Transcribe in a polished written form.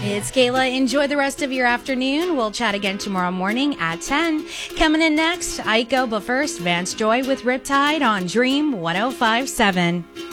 It's Kayla. Enjoy the rest of your afternoon. We'll chat again tomorrow morning at 10. Coming in next, Aiko, but first, Vance Joy with Riptide on Dream 105.7.